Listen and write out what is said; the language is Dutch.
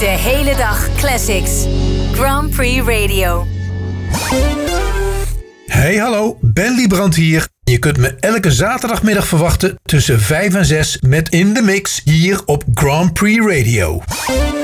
De hele dag classics. Grand Prix Radio. Hey hallo, Ben Liebrand hier. Je kunt me elke zaterdagmiddag verwachten tussen 5 en 6 met In The Mix hier op Grand Prix Radio.